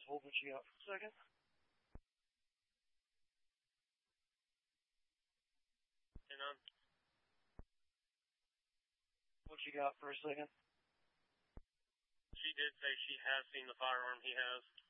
hold what you got for a second. And what you got for a second? She did say she has seen the firearm he has.